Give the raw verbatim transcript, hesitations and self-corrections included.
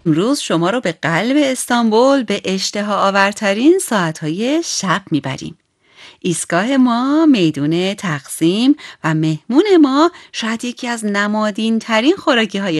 امروز شما رو به قلب استانبول به اشتها آورترین ساعتهای شب میبریم. ایستگاه ما میدون تقسیم و مهمون ما شاید یکی از نمادین ترین خوراکی های